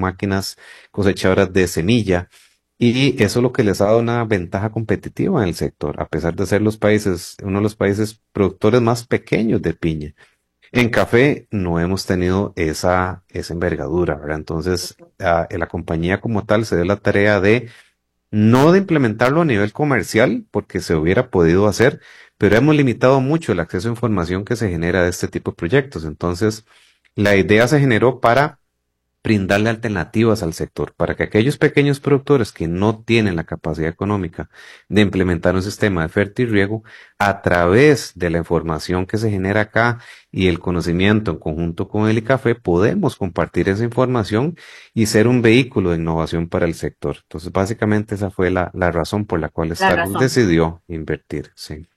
máquinas cosechadoras de semilla. Y eso es lo que les ha dado una ventaja competitiva en el sector, a pesar de ser uno de los países productores más pequeños de piña. En café no hemos tenido esa envergadura, ¿verdad? Entonces, la compañía como tal se dio la tarea de no de implementarlo a nivel comercial, porque se hubiera podido hacer, pero hemos limitado mucho el acceso a información que se genera de este tipo de proyectos. Entonces, la idea se generó para brindarle alternativas al sector, para que aquellos pequeños productores que no tienen la capacidad económica de implementar un sistema de fertirriego, a través de la información que se genera acá y el conocimiento en conjunto con el ICAFE, podemos compartir esa información y ser un vehículo de innovación para el sector. Entonces, básicamente esa fue la razón por la cual La Starbucks razón. decidió invertir. Sí.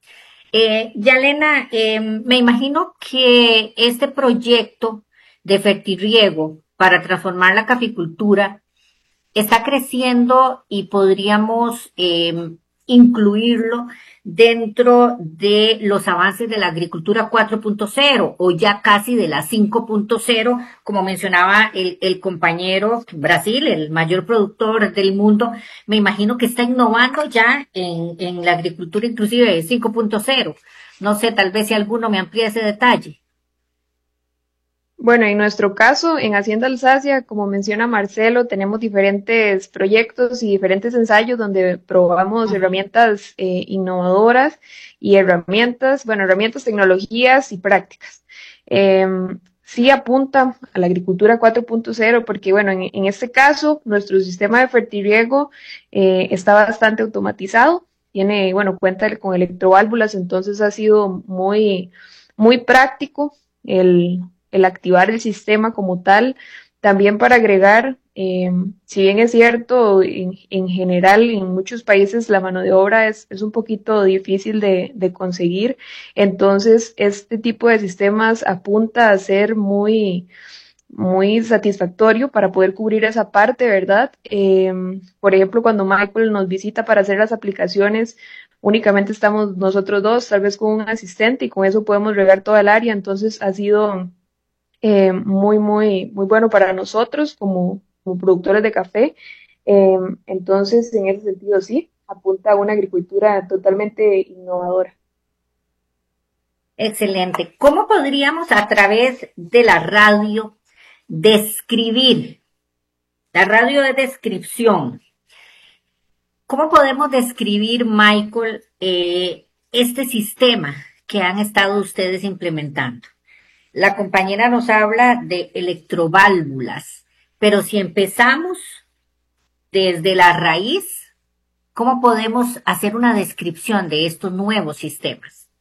Yalena, me imagino que este proyecto de fertirriego para transformar la caficultura está creciendo y podríamos incluirlo dentro de los avances de la agricultura 4.0 o ya casi de la 5.0, como mencionaba el compañero Brasil, el mayor productor del mundo, me imagino que está innovando ya en la agricultura inclusive 5.0. No sé, tal vez si alguno me amplía ese detalle. Bueno, en nuestro caso, en Hacienda Alsacia, como menciona Marcelo, tenemos diferentes proyectos y diferentes ensayos donde probamos Ujú. herramientas innovadoras y herramientas, tecnologías y prácticas. Sí apunta a la agricultura 4.0 porque, bueno, en este caso, nuestro sistema de fertirriego está bastante automatizado. Tiene, bueno, cuenta con electroválvulas, entonces ha sido muy práctico el el activar el sistema como tal. También para agregar, si bien es cierto, en general en muchos países la mano de obra es un poquito difícil de conseguir, entonces este tipo de sistemas apunta a ser muy satisfactorio para poder cubrir esa parte, ¿verdad? Por ejemplo, cuando Michael nos visita para hacer las aplicaciones, únicamente estamos nosotros dos, tal vez con un asistente, y con eso podemos regar toda el área, entonces ha sido muy bueno para nosotros como productores de café. Entonces, en ese sentido, sí, apunta a una agricultura totalmente innovadora. Excelente. ¿Cómo podríamos a través de la radio describir? La radio de descripción. ¿Cómo podemos describir, Michael, este sistema que han estado ustedes implementando? La compañera nos habla de electroválvulas, pero si empezamos desde la raíz, ¿cómo podemos hacer una descripción de estos nuevos sistemas?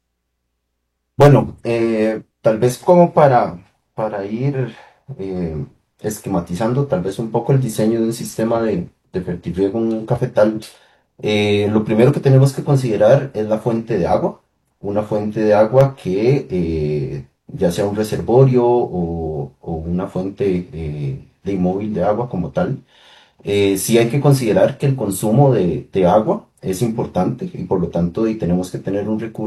Bueno, tal vez como para ir eh, esquematizando tal vez un poco el diseño de un sistema de fertirriego en un cafetal, lo primero que tenemos que considerar es la fuente de agua, una fuente de agua que ya sea un reservorio o una fuente de inmóvil de agua como tal. Sí hay que considerar que el consumo de agua es importante y por lo tanto y tenemos que tener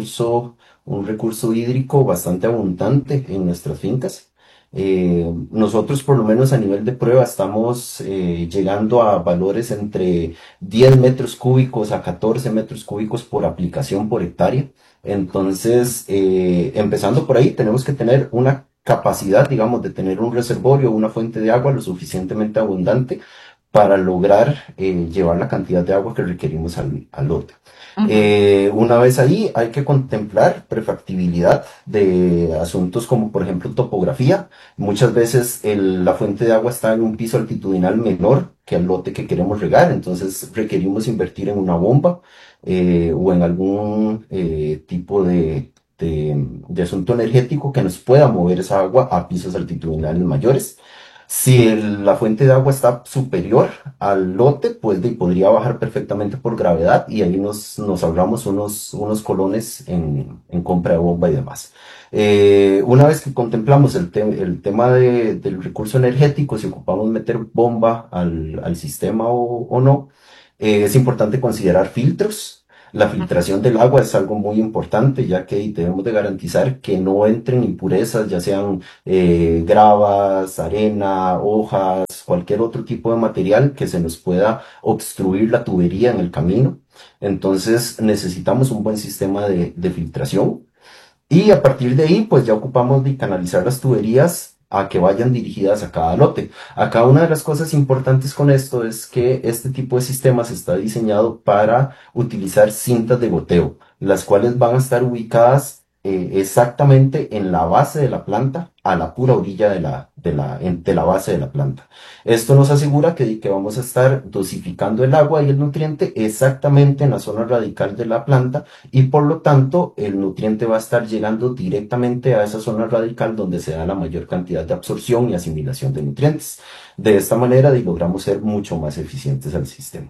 un recurso hídrico bastante abundante en nuestras fincas. Nosotros por lo menos a nivel de prueba estamos llegando a valores entre 10 metros cúbicos a 14 metros cúbicos por aplicación por hectárea. Entonces, empezando por ahí, tenemos que tener una capacidad, digamos, de tener un reservorio, una fuente de agua lo suficientemente abundante para lograr llevar la cantidad de agua que requerimos al lote. Uh -huh. Una vez ahí hay que contemplar prefactibilidad de asuntos como por ejemplo topografía. Muchas veces la fuente de agua está en un piso altitudinal menor que el lote que queremos regar, entonces requerimos invertir en una bomba o en algún tipo de asunto energético que nos pueda mover esa agua a pisos altitudinales mayores. Si la fuente de agua está superior al lote, pues podría bajar perfectamente por gravedad y ahí nos ahorramos unos colones en compra de bomba y demás. Una vez que contemplamos el tema del recurso energético, si ocupamos meter bomba al sistema o no, es importante considerar filtros. La filtración del agua es algo muy importante, ya que debemos de garantizar que no entren impurezas, ya sean gravas, arena, hojas cualquier otro tipo de material que se nos pueda obstruir la tubería en el camino. Entonces necesitamos un buen sistema de filtración. Y a partir de ahí, pues ya ocupamos de canalizar las tuberías a que vayan dirigidas a cada lote. Acá una de las cosas importantes con esto es que este tipo de sistemas está diseñado para utilizar cintas de goteo, las cuales van a estar ubicadas exactamente en la base de la planta, a la pura orilla de la base de la planta. Esto nos asegura que vamos a estar dosificando el agua y el nutriente exactamente en la zona radical de la planta y por lo tanto el nutriente va a estar llegando directamente a esa zona radical donde se da la mayor cantidad de absorción y asimilación de nutrientes. De esta manera logramos ser mucho más eficientes al sistema.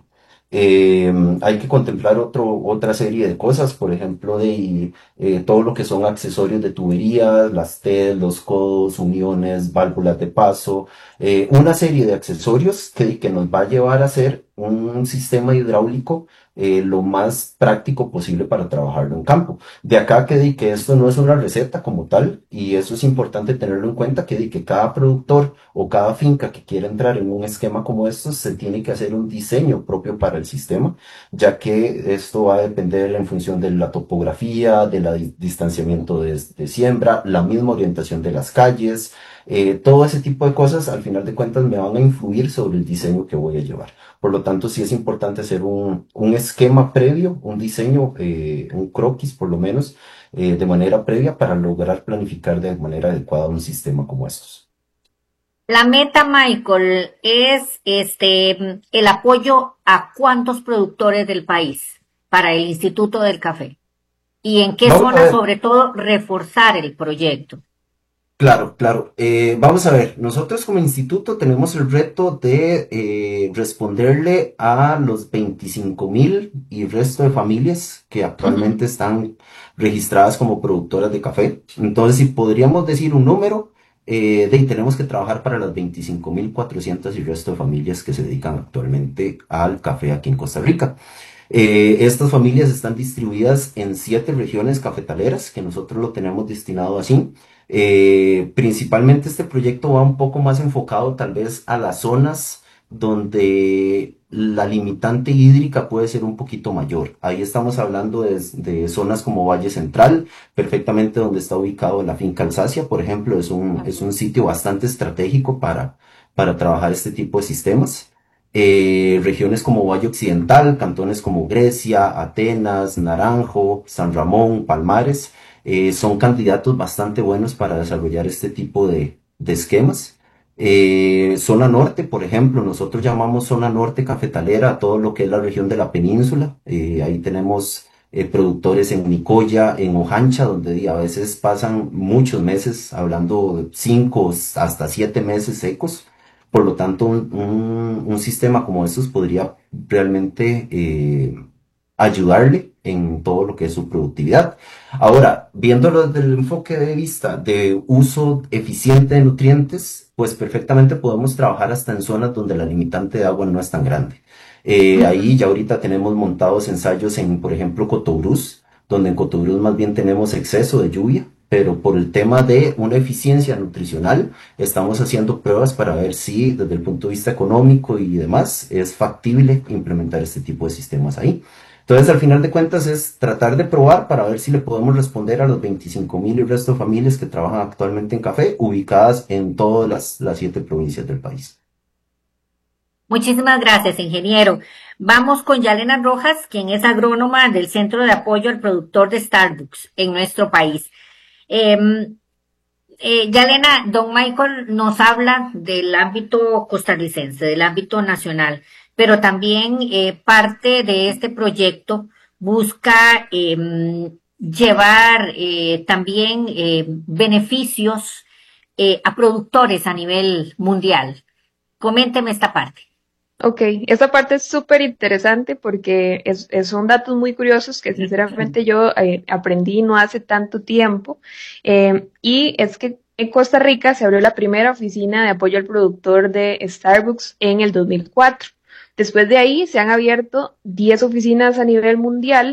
Hay que contemplar otra serie de cosas, por ejemplo, todo lo que son accesorios de tuberías, las TED, los codos, uniones, válvulas de paso, una serie de accesorios que nos va a llevar a hacer un sistema hidráulico lo más práctico posible para trabajarlo en campo. De acá que esto no es una receta como tal, y eso es importante tenerlo en cuenta, que cada productor o cada finca que quiera entrar en un esquema como estos, se tiene que hacer un diseño propio para el sistema, ya que esto va a depender en función de la topografía, del distanciamiento de siembra, la misma orientación de las calles, todo ese tipo de cosas, al final de cuentas, me van a influir sobre el diseño que voy a llevar. Por lo tanto, sí es importante hacer un esquema previo, un diseño, un croquis por lo menos, de manera previa para lograr planificar de manera adecuada un sistema como estos. La meta, Michael, es el apoyo a cuántos productores del país para el Instituto del Café y en qué Vamos a zona, ver. sobre todo, reforzar el proyecto. Claro, claro. Vamos a ver, nosotros como instituto tenemos el reto de responderle a los 25.000 y resto de familias que Ujú. actualmente están registradas como productoras de café. Entonces, si podríamos decir un número, de ahí tenemos que trabajar para las 25.400 y resto de familias que se dedican actualmente al café aquí en Costa Rica. Estas familias están distribuidas en 7 regiones cafetaleras, que nosotros lo tenemos destinado así. Principalmente este proyecto va un poco más enfocado tal vez a las zonas donde la limitante hídrica puede ser un poquito mayor. Ahí estamos hablando de zonas como Valle Central, perfectamente donde está ubicado la finca Alsacia, por ejemplo, es un sitio bastante estratégico para trabajar este tipo de sistemas. Regiones como Valle Occidental, cantones como Grecia, Atenas, Naranjo, San Ramón, Palmares, son candidatos bastante buenos para desarrollar este tipo de esquemas. Zona norte, por ejemplo, nosotros llamamos zona norte cafetalera a todo lo que es la región de la península. Ahí tenemos productores en Nicoya, en Ojancha, donde a veces pasan muchos meses, hablando de 5 hasta 7 meses secos. Por lo tanto, un sistema como estos podría realmente ayudarle en todo lo que es su productividad. Ahora, viéndolo desde el enfoque de vista de uso eficiente de nutrientes, pues perfectamente podemos trabajar hasta en zonas donde la limitante de agua no es tan grande. Ahí Ujú. ya ahorita tenemos montados ensayos en, por ejemplo, Cotobruz, donde en Cotobruz más bien tenemos exceso de lluvia, pero por el tema de una eficiencia nutricional, estamos haciendo pruebas para ver si desde el punto de vista económico y demás es factible implementar este tipo de sistemas ahí. Entonces, al final de cuentas, es tratar de probar para ver si le podemos responder a los 25.000 y el resto de familias que trabajan actualmente en café, ubicadas en todas las 7 provincias del país. Muchísimas gracias, ingeniero. Vamos con Yalena Rojas, quien es agrónoma del Centro de Apoyo al Productor de Starbucks en nuestro país. Em, Yalena, don Michael nos habla del ámbito costarricense, del ámbito nacional, pero también parte de este proyecto busca llevar también beneficios a productores a nivel mundial. Coménteme esta parte. Ok, esta parte es súper interesante porque son datos muy curiosos que sinceramente yo aprendí no hace tanto tiempo. Y es que en Costa Rica se abrió la primera oficina de apoyo al productor de Starbucks en el 2004. Después de ahí se han abierto 10 oficinas a nivel mundial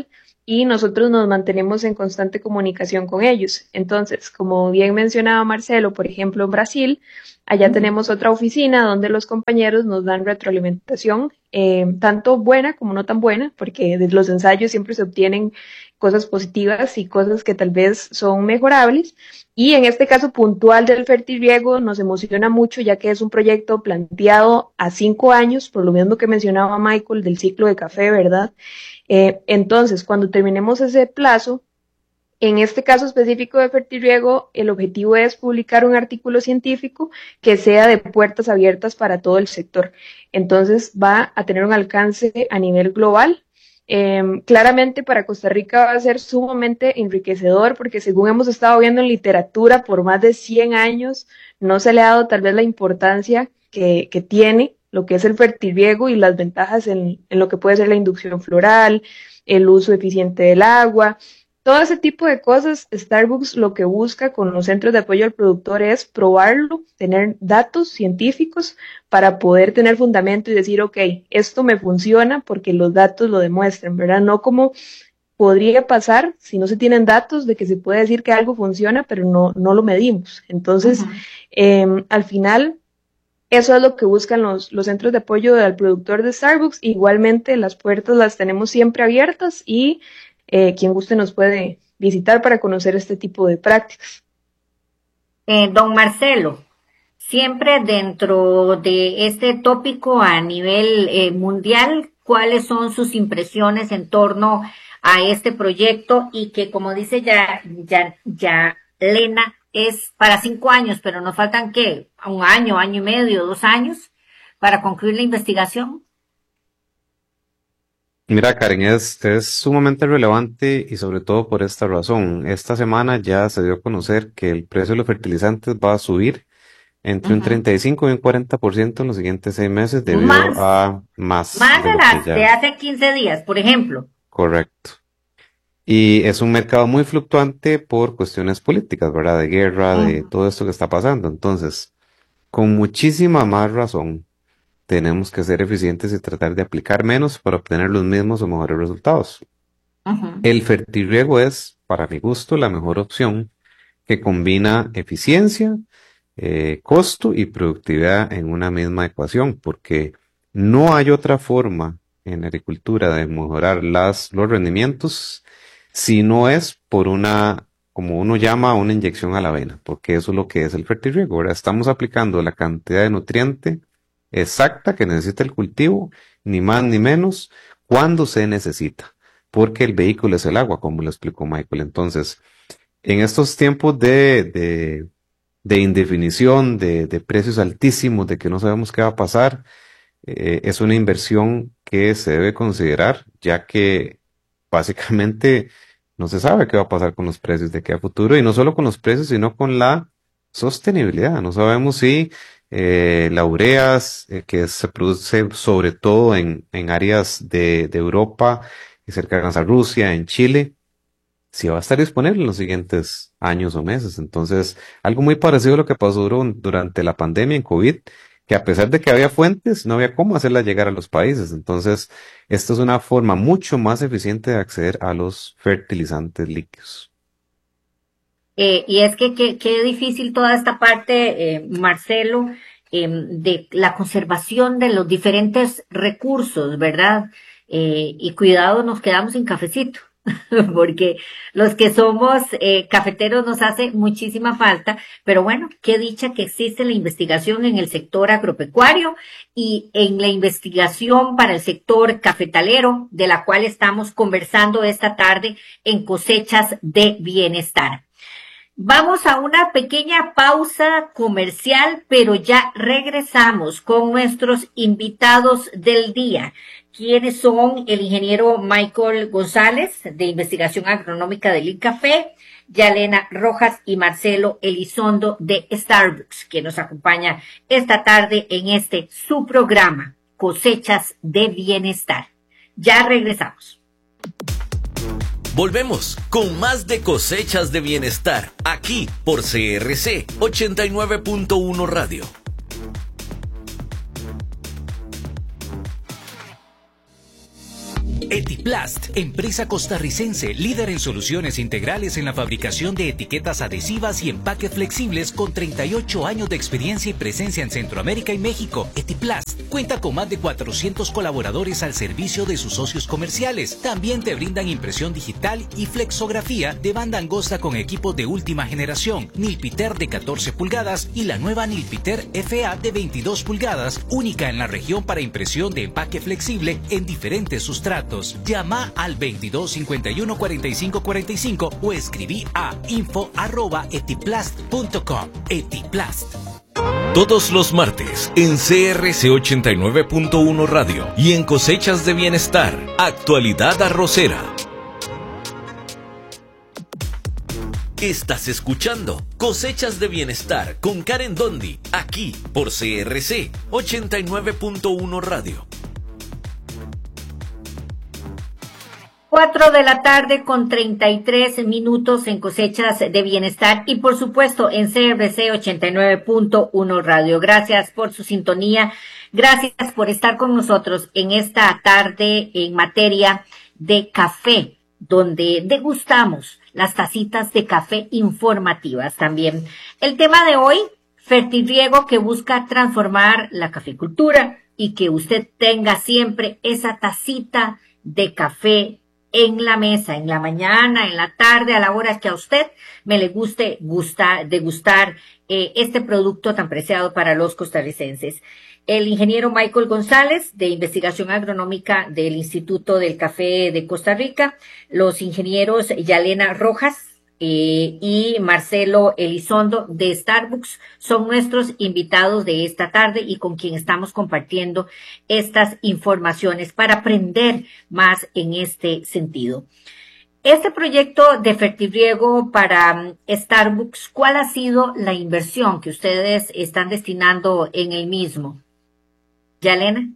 y nosotros nos mantenemos en constante comunicación con ellos. Entonces, como bien mencionaba Marcelo, por ejemplo, en Brasil, allá tenemos otra oficina donde los compañeros nos dan retroalimentación, tanto buena como no tan buena, porque de los ensayos siempre se obtienen cosas positivas y cosas que tal vez son mejorables. Y en este caso puntual del Fertirriego nos emociona mucho, ya que es un proyecto planteado a 5 años, por lo mismo que mencionaba Michael del ciclo de café, ¿verdad? Entonces, cuando terminemos ese plazo, en este caso específico de Fertirriego, el objetivo es publicar un artículo científico que sea de puertas abiertas para todo el sector. Entonces, va a tener un alcance a nivel global. Claramente para Costa Rica va a ser sumamente enriquecedor porque según hemos estado viendo en literatura por más de 100 años, no se le ha dado tal vez la importancia que tiene lo que es el fertirriego y las ventajas en lo que puede ser la inducción floral, el uso eficiente del agua. Todo ese tipo de cosas, Starbucks lo que busca con los centros de apoyo al productor es probarlo, tener datos científicos para poder tener fundamento y decir, ok, esto me funciona porque los datos lo demuestran, ¿verdad? No como podría pasar si no se tienen datos de que se puede decir que algo funciona, pero no lo medimos. Entonces, al final, eso es lo que buscan los centros de apoyo al productor de Starbucks. Igualmente, las puertas las tenemos siempre abiertas y quien guste nos puede visitar para conocer este tipo de prácticas. Don Marcelo, siempre dentro de este tópico a nivel mundial, ¿cuáles son sus impresiones en torno a este proyecto? Y que, como dice ya Lena, es para 5 años, pero nos faltan, ¿qué? 1 año, año y medio, 2 años para concluir la investigación. Mira, Karen, es sumamente relevante y sobre todo por esta razón. Esta semana ya se dio a conocer que el precio de los fertilizantes va a subir entre un 35 y un 40% en los siguientes 6 meses debido a más de lo las que ya. de hace 15 días, por ejemplo. Correcto. Y es un mercado muy fluctuante por cuestiones políticas, ¿verdad? De guerra, de todo esto que está pasando. Entonces, con muchísima más razón, tenemos que ser eficientes y tratar de aplicar menos para obtener los mismos o mejores resultados. El fertirriego es, para mi gusto, la mejor opción que combina eficiencia, costo y productividad en una misma ecuación, porque no hay otra forma en la agricultura de mejorar los rendimientos si no es por una, como uno llama, una inyección a la avena, porque eso es lo que es el fertirriego, ¿verdad? Estamos aplicando la cantidad de nutriente exacta que necesita el cultivo, ni más ni menos, cuando se necesita, porque el vehículo es el agua, como lo explicó Michael. Entonces, en estos tiempos de indefinición, de precios altísimos, de que no sabemos qué va a pasar, es una inversión que se debe considerar, ya que básicamente no se sabe qué va a pasar con los precios de aquí a futuro, y no solo con los precios, sino con la sostenibilidad. No sabemos si la urea, que se produce sobre todo en áreas de Europa y cercanas a Rusia, en Chile, si va a estar disponible en los siguientes años o meses. Entonces, algo muy parecido a lo que pasó durante la pandemia en COVID, que a pesar de que había fuentes, no había cómo hacerlas llegar a los países. Entonces, esto es una forma mucho más eficiente de acceder a los fertilizantes líquidos. Y es que qué difícil toda esta parte, Marcelo, de la conservación de los diferentes recursos, ¿verdad? Y cuidado, nos quedamos sin cafecito, porque los que somos cafeteros nos hace muchísima falta, pero bueno, qué dicha que existe la investigación en el sector agropecuario y en la investigación para el sector cafetalero, de la cual estamos conversando esta tarde en Cosechas de Bienestar. Vamos a una pequeña pausa comercial, pero ya regresamos con nuestros invitados del día, quienes son el ingeniero Michael González, de Investigación Agronómica del INCAFé, Yalena Rojas y Marcelo Elizondo de Starbucks, que nos acompaña esta tarde en su programa, Cosechas de Bienestar. Ya regresamos. Volvemos con más de Cosechas de Bienestar, aquí por CRC 89.1 Radio. Etiplast, empresa costarricense líder en soluciones integrales en la fabricación de etiquetas adhesivas y empaques flexibles con 38 años de experiencia y presencia en Centroamérica y México. Etiplast cuenta con más de 400 colaboradores al servicio de sus socios comerciales. También te brindan impresión digital y flexografía de banda angosta con equipos de última generación, Nilpiter de 14 pulgadas y la nueva Nilpiter FA de 22 pulgadas, única en la región para impresión de empaque flexible en diferentes sustratos. Llama al 22 51 45 45 o escribí a info@etiplast.com. Etiplast. Todos los martes en CRC 89.1 Radio y en Cosechas de Bienestar, actualidad arrocera. Estás escuchando Cosechas de Bienestar con Karen Dondi, aquí por CRC 89.1 Radio. 4 de la tarde con 33 minutos en Cosechas de Bienestar y por supuesto en CRC 89.1 Radio. Gracias por su sintonía, gracias por estar con nosotros en esta tarde en materia de café, donde degustamos las tacitas de café informativas también. El tema de hoy, Fertirriego, que busca transformar la caficultura y que usted tenga siempre esa tacita de café en la mesa, en la mañana, en la tarde, a la hora que a usted me le guste degustar este producto tan preciado para los costarricenses. El ingeniero Michael González, de Investigación Agronómica del Instituto del Café de Costa Rica, los ingenieros Yalena Rojas y Marcelo Elizondo de Starbucks son nuestros invitados de esta tarde y con quien estamos compartiendo estas informaciones para aprender más en este sentido. Este proyecto de Fertirriego para Starbucks, ¿cuál ha sido la inversión que ustedes están destinando en el mismo? Yalena.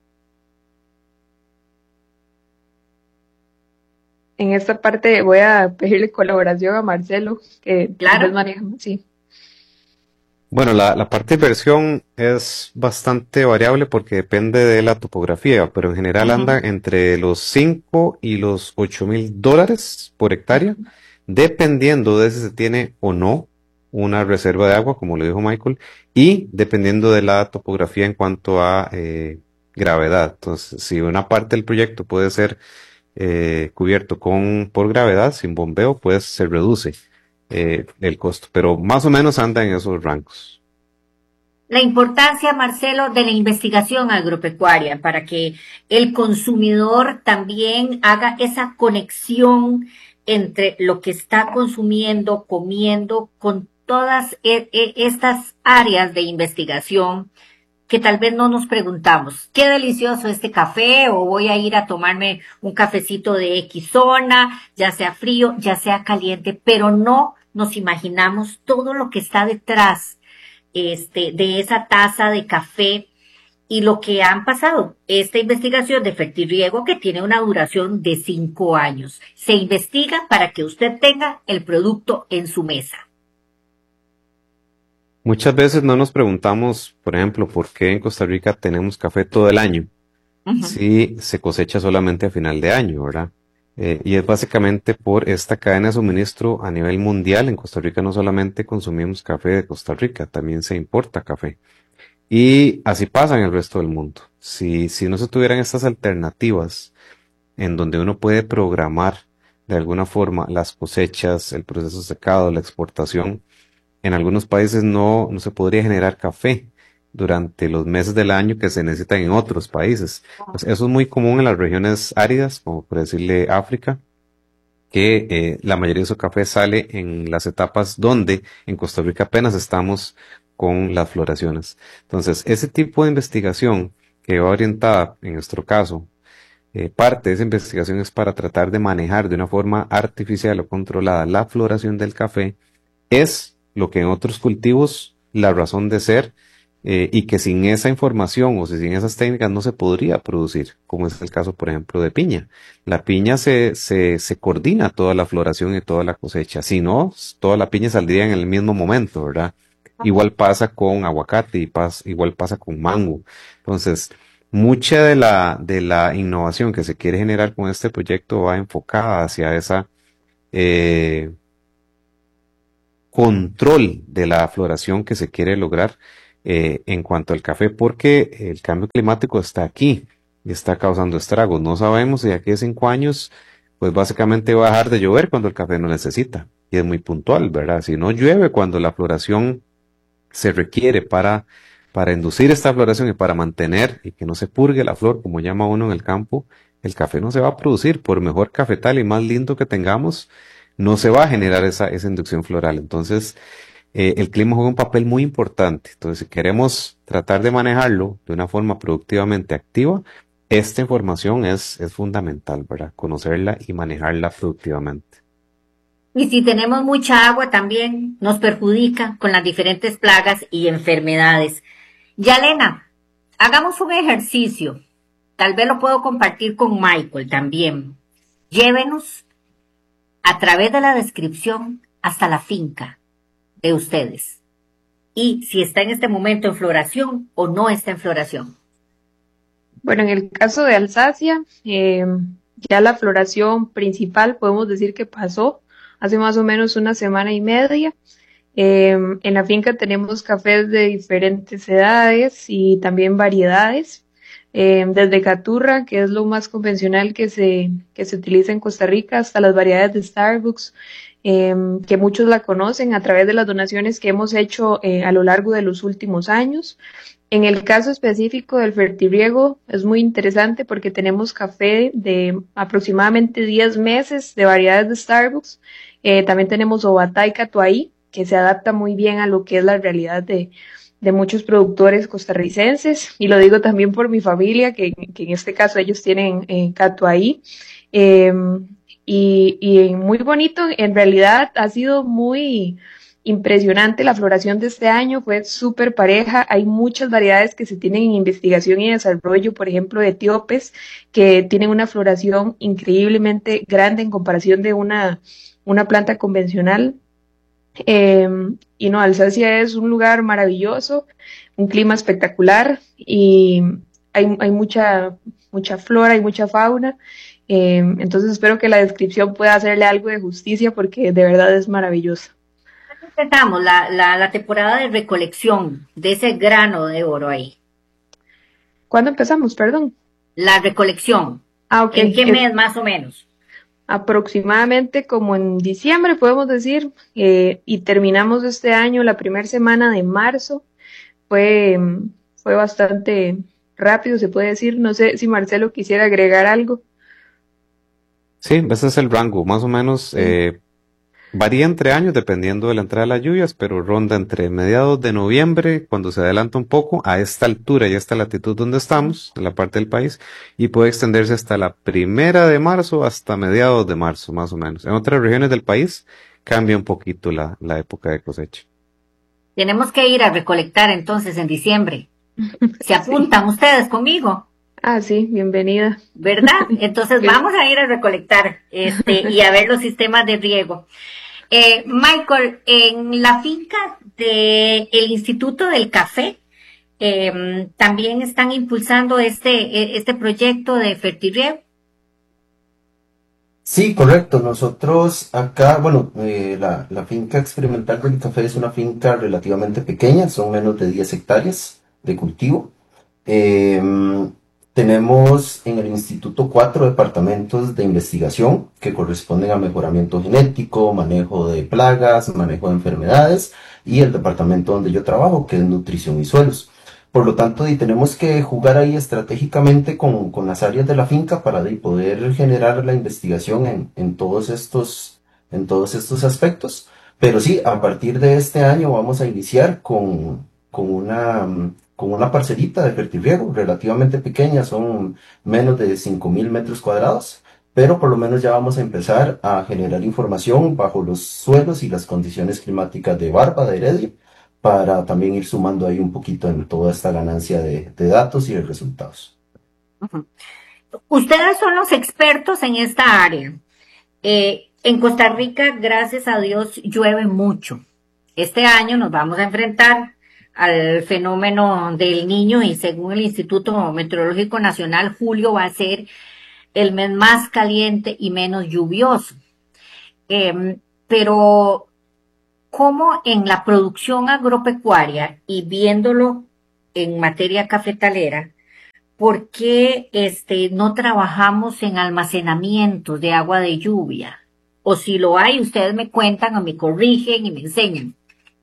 En esta parte voy a pedirle colaboración a Marcelo, que Claro. maneja, sí. Bueno, la parte de inversión es bastante variable porque depende de la topografía, pero en general anda entre los 5 y los $8,000 por hectárea, dependiendo de si se tiene o no una reserva de agua, como le dijo Michael, y dependiendo de la topografía en cuanto a gravedad. Entonces, si una parte del proyecto puede ser cubierto por gravedad, sin bombeo, pues se reduce el costo, pero más o menos anda en esos rangos. La importancia, Marcelo, de la investigación agropecuaria para que el consumidor también haga esa conexión entre lo que está consumiendo, comiendo, con todas estas áreas de investigación que tal vez no nos preguntamos, qué delicioso este café, o voy a ir a tomarme un cafecito de X zona, ya sea frío, ya sea caliente, pero no nos imaginamos todo lo que está detrás de esa taza de café y lo que han pasado. Esta investigación de Fertirriego, que tiene una duración de 5 años, se investiga para que usted tenga el producto en su mesa. Muchas veces no nos preguntamos, por ejemplo, por qué en Costa Rica tenemos café todo el año, si se cosecha solamente a final de año, ¿verdad? Y es básicamente por esta cadena de suministro a nivel mundial. En Costa Rica no solamente consumimos café de Costa Rica, también se importa café. Y así pasa en el resto del mundo. Si no se tuvieran estas alternativas en donde uno puede programar de alguna forma las cosechas, el proceso de secado, la exportación, en algunos países no se podría generar café durante los meses del año que se necesitan en otros países. Pues eso es muy común en las regiones áridas, como por decirle África, que la mayoría de su café sale en las etapas donde en Costa Rica apenas estamos con las floraciones. Entonces, ese tipo de investigación que va orientada, en nuestro caso, parte de esa investigación es para tratar de manejar de una forma artificial o controlada la floración del café, es lo que en otros cultivos la razón de ser, y que sin esa información o sin esas técnicas no se podría producir, como es el caso, por ejemplo, de piña. La piña se coordina toda la floración y toda la cosecha, si no, toda la piña saldría en el mismo momento, ¿verdad? Igual pasa con aguacate y igual pasa con mango. Entonces, Mucha de la innovación que se quiere generar con este proyecto va enfocada hacia esa eh, control de la floración que se quiere lograr en cuanto al café, porque el cambio climático está aquí y está causando estragos. No sabemos si de aquí a 5 años, pues básicamente va a dejar de llover cuando el café no necesita. Y es muy puntual, ¿verdad? Si no llueve cuando la floración se requiere para inducir esta floración y para mantener y que no se purgue la flor, como llama uno en el campo, el café no se va a producir. Por mejor cafetal y más lindo que tengamos, no se va a generar esa inducción floral. Entonces, el clima juega un papel muy importante. Entonces, si queremos tratar de manejarlo de una forma productivamente activa, esta información es fundamental, ¿verdad? Conocerla y manejarla productivamente. Y si tenemos mucha agua también nos perjudica con las diferentes plagas y enfermedades. Yalena, hagamos un ejercicio. Tal vez lo puedo compartir con Michael también. Llévenos a través de la descripción hasta la finca de ustedes. Y si está en este momento en floración o no está en floración. Bueno, en el caso de Alsacia, ya la floración principal podemos decir que pasó hace más o menos una semana y media. En la finca tenemos cafés de diferentes edades y también variedades, desde Caturra, que es lo más convencional que se utiliza en Costa Rica, hasta las variedades de Starbucks, que muchos la conocen a través de las donaciones que hemos hecho a lo largo de los últimos años. En el caso específico del fertirriego es muy interesante porque tenemos café de aproximadamente 10 meses de variedades de Starbucks. También tenemos Obatá y Catuaí, que se adapta muy bien a lo que es la realidad de muchos productores costarricenses. Y lo digo también por mi familia, que en este caso ellos tienen Catuaí. Y muy bonito, en realidad ha sido muy impresionante la floración de este año, fue súper pareja, hay muchas variedades que se tienen en investigación y desarrollo, por ejemplo, etíopes, que tienen una floración increíblemente grande en comparación de una planta convencional. Y no, Alsacia es un lugar maravilloso, un clima espectacular y hay mucha flora y mucha fauna. Entonces espero que la descripción pueda hacerle algo de justicia porque de verdad es maravillosa. Empezamos la temporada de recolección de ese grano de oro ahí. ¿Cuándo empezamos? Perdón. La recolección. Ok. ¿En qué mes más o menos? Aproximadamente como en diciembre, podemos decir, y terminamos este año la primera semana de marzo. Fue bastante rápido, se puede decir. No sé si Marcelo quisiera agregar algo. Sí, ese es el rango, más o menos. Varía entre años dependiendo de la entrada de las lluvias, pero ronda entre mediados de noviembre, cuando se adelanta un poco, a esta altura y a esta latitud donde estamos, en la parte del país, y puede extenderse hasta la 1 de marzo, hasta mediados de marzo, más o menos. En otras regiones del país cambia un poquito la época de cosecha. Tenemos que ir a recolectar entonces en diciembre. ¿Se apuntan ustedes conmigo? Ah, sí, bienvenida. ¿Verdad? Entonces vamos a ir a recolectar y a ver los sistemas de riego. Michael, en la finca del Instituto del Café también están impulsando este proyecto de fertirriego. Sí, correcto. Nosotros acá, bueno, la finca experimental del café es una finca relativamente pequeña, son menos de 10 hectáreas de cultivo. Tenemos en el instituto 4 departamentos de investigación que corresponden a mejoramiento genético, manejo de plagas, manejo de enfermedades y el departamento donde yo trabajo, que es nutrición y suelos. Por lo tanto, tenemos que jugar ahí estratégicamente con las áreas de la finca para poder generar la investigación en todos estos aspectos. Pero sí, a partir de este año vamos a iniciar con una parcelita de fertirriego relativamente pequeña, son menos de 5.000 metros cuadrados, pero por lo menos ya vamos a empezar a generar información bajo los suelos y las condiciones climáticas de Barba, de Heredia, para también ir sumando ahí un poquito en toda esta ganancia de datos y de resultados. Uh-huh. Ustedes son los expertos en esta área. En Costa Rica, gracias a Dios, llueve mucho. Este año nos vamos a enfrentar al fenómeno del Niño y según el Instituto Meteorológico Nacional, julio va a ser el mes más caliente y menos lluvioso. Pero, ¿cómo en la producción agropecuaria y viéndolo en materia cafetalera, por qué no trabajamos en almacenamiento de agua de lluvia? O si lo hay, ustedes me cuentan o me corrigen y me enseñan.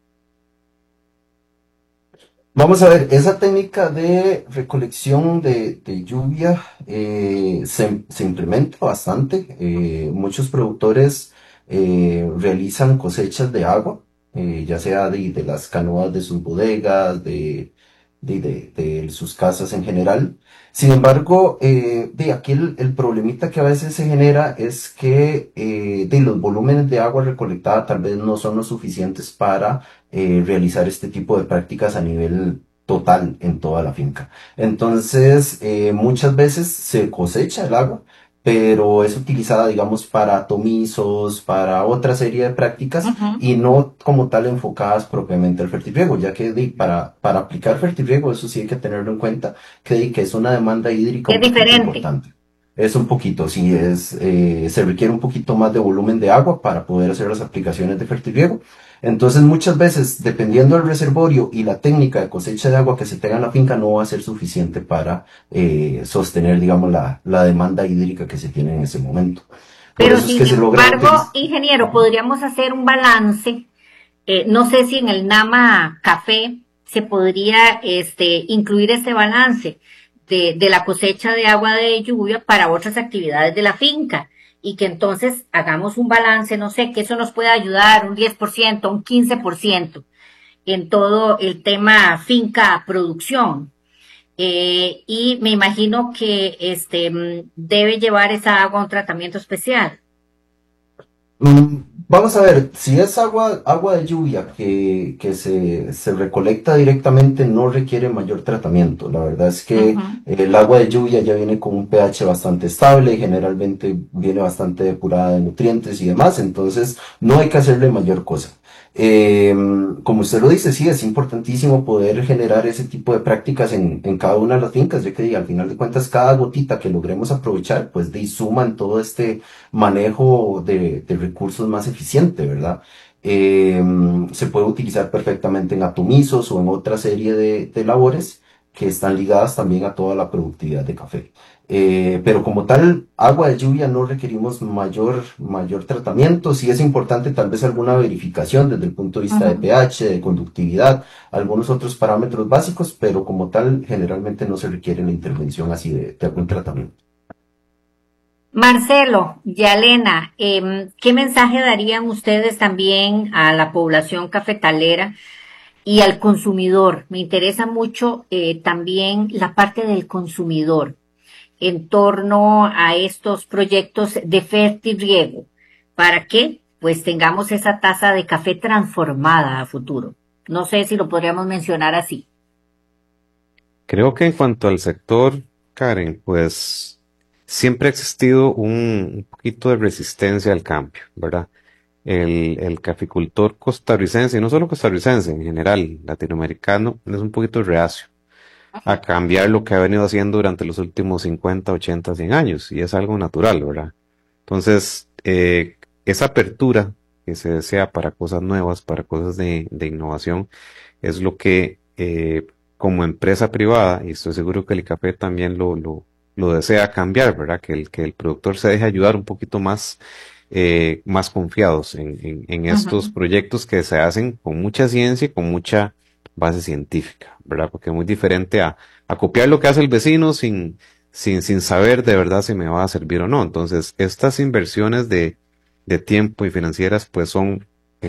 Vamos a ver, esa técnica de recolección de lluvia se implementa bastante. Muchos productores realizan cosechas de agua, ya sea de las canoas de sus bodegas, de sus casas en general. Sin embargo, de aquí el problemita que a veces se genera es que de los volúmenes de agua recolectada tal vez no son lo suficientes para realizar este tipo de prácticas a nivel total en toda la finca. Entonces, muchas veces se cosecha el agua, pero es utilizada, digamos, para atomizos, para otra serie de prácticas Ujú. y no como tal enfocadas propiamente al fertirriego, ya que para aplicar fertirriego, eso sí hay que tenerlo en cuenta, que es una demanda hídrica Es un poquito diferente. importante. Es un poquito, sí, se requiere un poquito más de volumen de agua para poder hacer las aplicaciones de fertirriego. Entonces, muchas veces, dependiendo del reservorio y la técnica de cosecha de agua que se tenga en la finca, no va a ser suficiente para sostener, digamos, la demanda hídrica que se tiene en ese momento. Por Pero eso es sin que se logra embargo, utilizar. ingeniero, podríamos hacer un balance. No sé si en el Nama Café se podría incluir este balance de la cosecha de agua de lluvia para otras actividades de la finca y que entonces hagamos un balance, no sé, que eso nos pueda ayudar un 10%, un 15% en todo el tema finca producción. Y me imagino que debe llevar esa agua a un tratamiento especial. Vamos a ver, si es agua de lluvia que se recolecta directamente, no requiere mayor tratamiento. La verdad es que Ujú. el agua de lluvia ya viene con un pH bastante estable, generalmente viene bastante depurada de nutrientes y demás, entonces no hay que hacerle mayor cosa. Eh, Como usted lo dice, sí, es importantísimo poder generar ese tipo de prácticas en cada una de las fincas, ya que al final de cuentas cada gotita que logremos aprovechar, pues suma en todo este manejo de recursos más eficiente, ¿verdad? Eh, Se puede utilizar perfectamente en atomizos o en otra serie de labores que están ligadas también a toda la productividad de café. Pero como tal, agua de lluvia no requerimos mayor tratamiento. Sí es importante tal vez alguna verificación desde el punto de vista de Ujú. pH, de conductividad, algunos otros parámetros básicos, pero como tal, generalmente no se requiere la intervención así de algún tratamiento. Marcelo, Yalena, ¿qué mensaje darían ustedes también a la población cafetalera y al consumidor? Me interesa mucho también la parte del consumidor en torno a estos proyectos de fertirriego. ¿Para qué? Pues tengamos esa taza de café transformada a futuro. No sé si lo podríamos mencionar así. Creo que en cuanto al sector, Karen, pues siempre ha existido un poquito de resistencia al cambio, ¿verdad? El caficultor costarricense, y no solo costarricense, en general, latinoamericano, es un poquito reacio a cambiar lo que ha venido haciendo durante los últimos 50, 80, 100 años, y es algo natural, ¿verdad? Entonces, esa apertura que se desea para cosas nuevas, para cosas de innovación, es lo que como empresa privada, y estoy seguro que el café también lo desea cambiar, ¿verdad? Que el productor se deje ayudar un poquito más, más confiados en estos Ujú. proyectos que se hacen con mucha ciencia y con mucha base científica, ¿verdad? Porque es muy diferente a copiar lo que hace el vecino sin saber de verdad si me va a servir o no. Entonces, estas inversiones de tiempo y financieras, pues son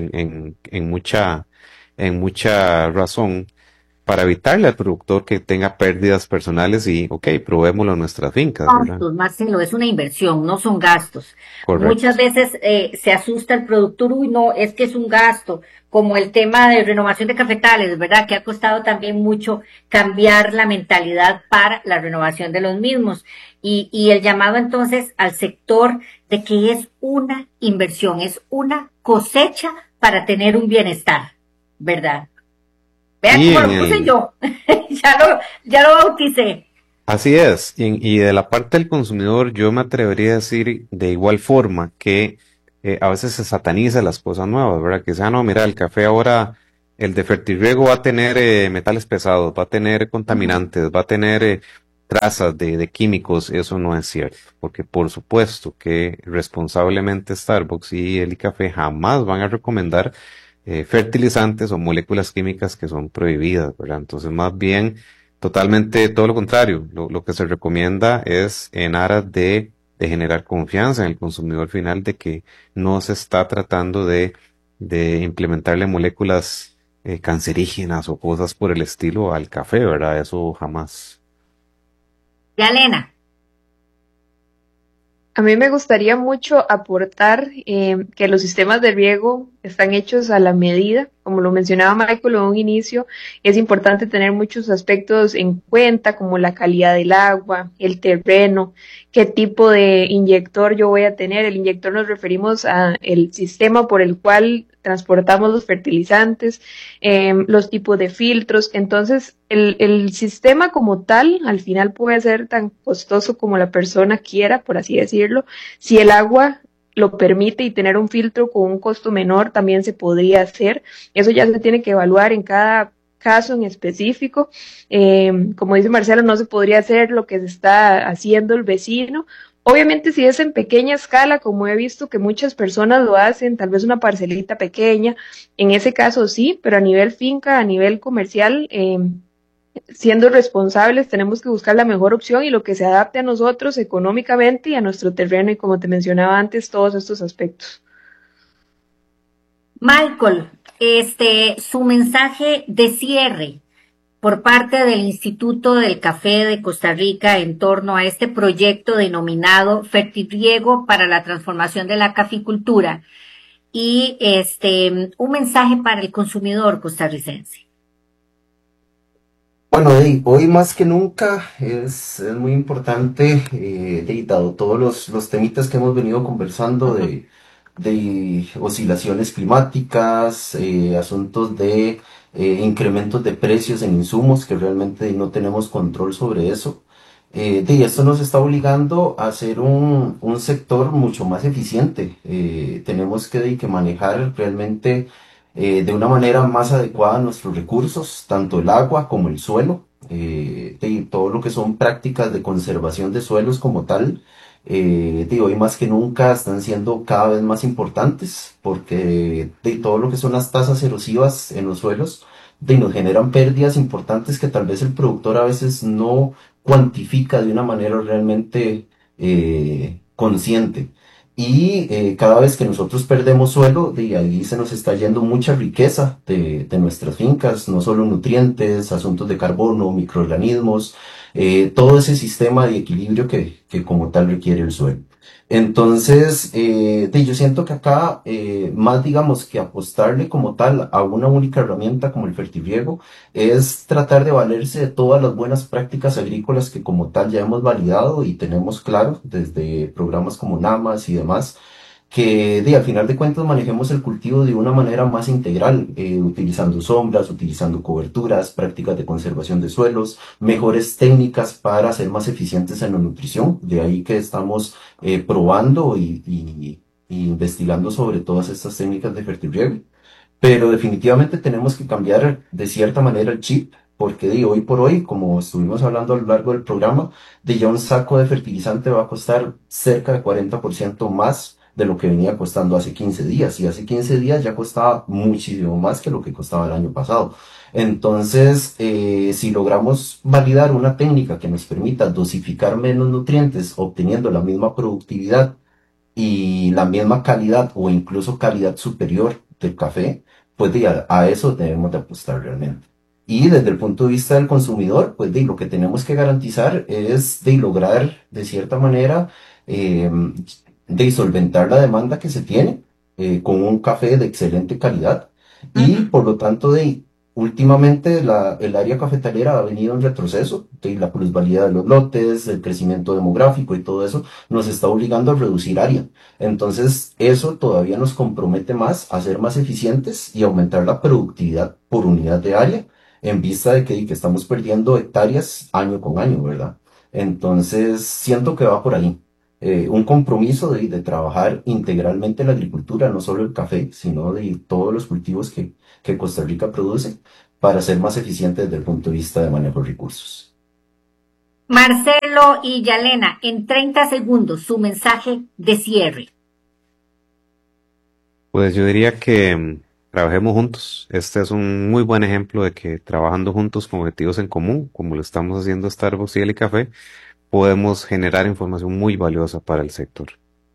en mucha razón para evitarle al productor que tenga pérdidas personales y, ok, probémoslo en nuestras fincas, ¿verdad? Gastos, Marcelo, es una inversión, no son gastos. Muchas Correcto. veces se asusta el productor, uy, no, es que es un gasto, como el tema de renovación de cafetales, ¿verdad? Que ha costado también mucho cambiar la mentalidad para la renovación de los mismos. Y el llamado entonces al sector de que es una inversión, es una cosecha para tener un bienestar, ¿verdad? Vean Y cómo en lo puse el, yo. Ya lo bauticé. Así es, y de la parte del consumidor yo me atrevería a decir de igual forma que a veces se sataniza las cosas nuevas, ¿verdad? Que sea, no, mira, el café ahora, el de Fertirriego va a tener metales pesados, va a tener Ujú. contaminantes, va a tener trazas de químicos, eso no es cierto, porque por supuesto que responsablemente Starbucks y el café jamás van a recomendar fertilizantes o moléculas químicas que son prohibidas, ¿verdad? Entonces, más bien totalmente todo lo contrario. Lo que se recomienda es en aras de generar confianza en el consumidor final de que no se está tratando de implementarle moléculas cancerígenas o cosas por el estilo al café, ¿verdad? Eso jamás. Ya, Elena. A mí me gustaría mucho aportar que los sistemas de riego están hechos a la medida. Como lo mencionaba Michael en un inicio, es importante tener muchos aspectos en cuenta, como la calidad del agua, el terreno, qué tipo de inyector yo voy a tener. El inyector nos referimos a el sistema por el cual transportamos los fertilizantes, los tipos de filtros. Entonces, el sistema como tal, al final puede ser tan costoso como la persona quiera, por así decirlo. Si el agua lo permite y tener un filtro con un costo menor también se podría hacer. Eso ya se tiene que evaluar en cada caso en específico. Como dice Marcelo, no se podría hacer lo que se está haciendo el vecino. Obviamente si es en pequeña escala, como he visto que muchas personas lo hacen, tal vez una parcelita pequeña, en ese caso sí, pero a nivel finca, a nivel comercial, siendo responsables, tenemos que buscar la mejor opción y lo que se adapte a nosotros económicamente y a nuestro terreno y como te mencionaba antes, todos estos aspectos. Michael, su mensaje de cierre por parte del Instituto del Café de Costa Rica en torno a este proyecto denominado Fertirriego para la transformación de la caficultura y un mensaje para el consumidor costarricense. Bueno, hoy más que nunca es muy importante, dado todos los temitas que hemos venido conversando Ujú. de oscilaciones climáticas, asuntos de incrementos de precios en insumos, que realmente no tenemos control sobre eso. Esto nos está obligando a ser un sector mucho más eficiente. Tenemos que manejar realmente de una manera más adecuada nuestros recursos, tanto el agua como el suelo, y todo lo que son prácticas de conservación de suelos como tal. Hoy más que nunca están siendo cada vez más importantes porque todo lo que son las tasas erosivas en los suelos nos generan pérdidas importantes que tal vez el productor a veces no cuantifica de una manera realmente consciente. Y cada vez que nosotros perdemos suelo, de ahí se nos está yendo mucha riqueza de nuestras fincas, no solo nutrientes, asuntos de carbono, microorganismos, todo ese sistema de equilibrio que como tal requiere el suelo. Entonces, yo siento que acá, más digamos que apostarle como tal a una única herramienta como el fertirriego, es tratar de valerse de todas las buenas prácticas agrícolas que como tal ya hemos validado y tenemos claro desde programas como NAMAS y demás, que al final de cuentas manejemos el cultivo de una manera más integral, utilizando sombras, utilizando coberturas, prácticas de conservación de suelos, mejores técnicas para ser más eficientes en la nutrición. De ahí que estamos probando y investigando sobre todas estas técnicas de fertirriego. Pero definitivamente tenemos que cambiar de cierta manera el chip, porque hoy por hoy, como estuvimos hablando a lo largo del programa, ya un saco de fertilizante va a costar cerca de 40% más de lo que venía costando hace 15 días. Y hace 15 días ya costaba muchísimo más que lo que costaba el año pasado. Entonces, si logramos validar una técnica que nos permita dosificar menos nutrientes, obteniendo la misma productividad y la misma calidad o incluso calidad superior del café, pues a eso debemos de apostar realmente. Y desde el punto de vista del consumidor, pues lo que tenemos que garantizar es lograr de cierta manera eh, solventar la demanda que se tiene con un café de excelente calidad y Ujú. por lo tanto últimamente el área cafetalera ha venido en retroceso, la plusvalía de los lotes, el crecimiento demográfico y todo eso nos está obligando a reducir área. Entonces, eso todavía nos compromete más a ser más eficientes y aumentar la productividad por unidad de área. en vista de que estamos perdiendo hectáreas año con año, ¿verdad? Entonces, siento que va por ahí. Un compromiso de trabajar integralmente la agricultura, no solo el café, sino de todos los cultivos que Costa Rica produce, para ser más eficiente desde el punto de vista de manejo de recursos. Marcelo y Yalena, en 30 segundos, su mensaje de cierre. Pues yo diría que trabajemos juntos. Este es un muy buen ejemplo de que trabajando juntos con objetivos en común, como lo estamos haciendo Starbucks y El Café, podemos generar información muy valiosa para el sector.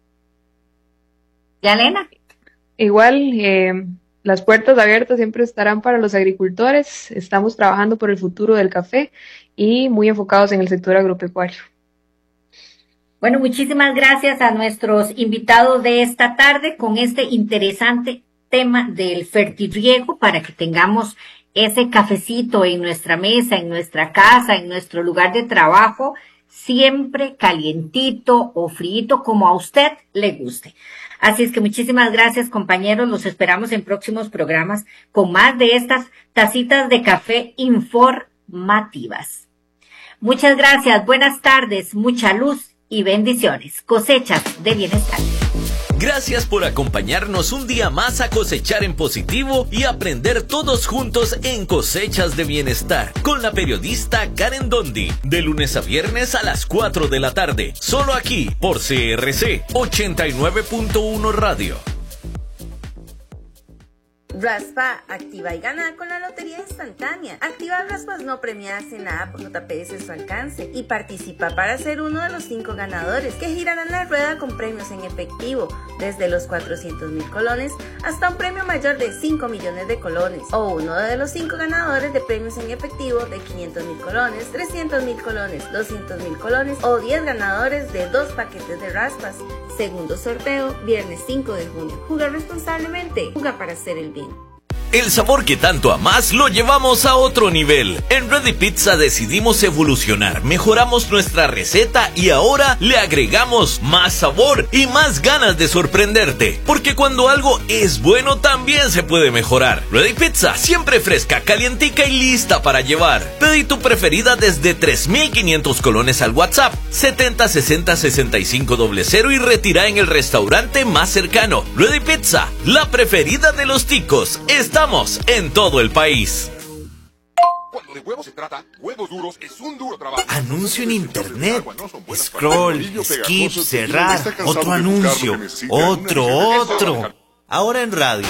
Yalena. Igual, las puertas abiertas siempre estarán para los agricultores. Estamos trabajando por el futuro del café y muy enfocados en el sector agropecuario. Bueno, muchísimas gracias a nuestros invitados de esta tarde con este interesante tema del fertirriego para que tengamos ese cafecito en nuestra mesa, en nuestra casa, en nuestro lugar de trabajo, siempre calientito o frito como a usted le guste. Así es que muchísimas gracias, compañeros. Los esperamos en próximos programas con más de estas tacitas de café informativas. Muchas gracias, buenas tardes, mucha luz y bendiciones. Cosechas de Bienestar. Gracias por acompañarnos un día más a cosechar en positivo y aprender todos juntos en Cosechas de Bienestar con la periodista Karen Dondi, de lunes a viernes a las 4 de la tarde, solo aquí por CRC 89.1 Radio. Raspa, activa y gana con la lotería instantánea. Activa raspas no premiadas en la app JPS a su alcance y participa para ser uno de los 5 ganadores que girarán la rueda con premios en efectivo, desde los 400,000 colones hasta un premio mayor de 5 millones de colones, o uno de los 5 ganadores de premios en efectivo de 500,000 colones, 300,000 colones, 200,000 colones o 10 ganadores de 2 paquetes de raspas. Segundo sorteo, viernes 5 de junio. Juega responsablemente, juega para hacer el bien. El sabor que tanto amas lo llevamos a otro nivel. En Ready Pizza decidimos evolucionar, mejoramos nuestra receta y ahora le agregamos más sabor y más ganas de sorprenderte. Porque cuando algo es bueno también se puede mejorar. Ready Pizza, siempre fresca, calientica y lista para llevar. Pedí tu preferida desde 3,500 colones al WhatsApp 70 60 65 00 y retira en el restaurante más cercano. Ready Pizza, la preferida de los ticos. Estamos en todo el país. Cuando de huevos se trata, Huevos Duros es un duro trabajo. Anuncio en internet. Scroll, skip, cerrar. Otro anuncio. Otro. Ahora en radio.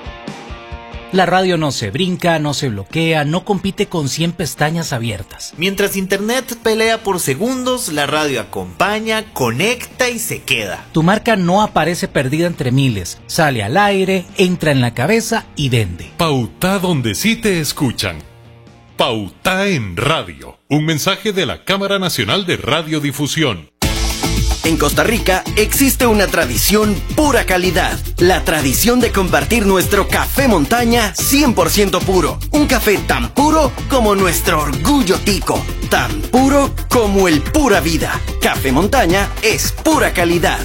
La radio no se brinca, no se bloquea, no compite con 100 pestañas abiertas. Mientras internet pelea por segundos, la radio acompaña, conecta y se queda. Tu marca no aparece perdida entre miles, sale al aire, entra en la cabeza y vende. Pauta donde sí te escuchan. Pauta en radio. Un mensaje de la Cámara Nacional de Radiodifusión. En Costa Rica existe una tradición pura calidad, la tradición de compartir nuestro café montaña 100% puro. Un café tan puro como nuestro orgullo tico, tan puro como el pura vida. Café montaña es pura calidad.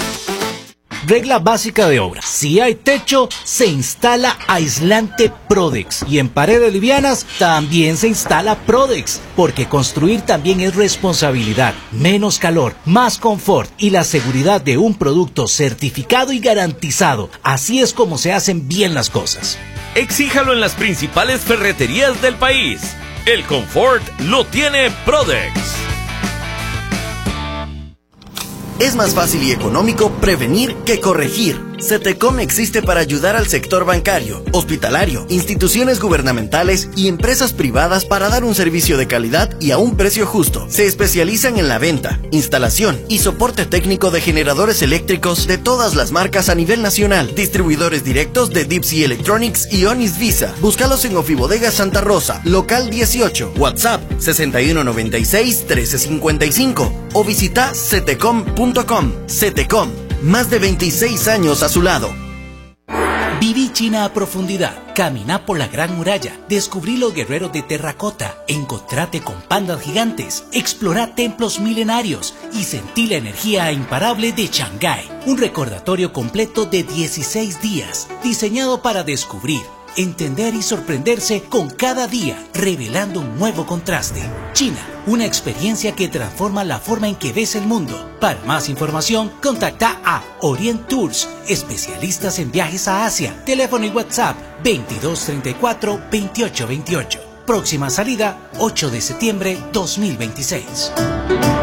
Regla básica de obra: si hay techo, se instala aislante Prodex, y en paredes livianas también se instala Prodex, porque construir también es responsabilidad. Menos calor, más confort y la seguridad de un producto certificado y garantizado. Así es como se hacen bien las cosas. Exíjalo en las principales ferreterías del país. El confort lo tiene Prodex. Es más fácil y económico prevenir que corregir. CETECOM existe para ayudar al sector bancario, hospitalario, instituciones gubernamentales y empresas privadas para dar un servicio de calidad y a un precio justo. Se especializan en la venta, instalación y soporte técnico de generadores eléctricos de todas las marcas a nivel nacional. Distribuidores directos de Deep Sea Electronics y Onis Visa. Búscalos en Ofibodega Santa Rosa, local 18, WhatsApp 6196-1355 o visita cetecom.com. CETECOM, más de 26 años a su lado. Viví China a profundidad, caminá por la Gran Muralla, descubrí los guerreros de terracota, encontrate con pandas gigantes, explorá templos milenarios y sentí la energía imparable de Shanghái. Un recordatorio completo de 16 días, diseñado para descubrir, entender y sorprenderse con cada día, revelando un nuevo contraste. China, una experiencia que transforma la forma en que ves el mundo. Para más información, contacta a Orient Tours, especialistas en viajes a Asia. Teléfono y WhatsApp 2234-2828. Próxima salida, 8 de septiembre 2026.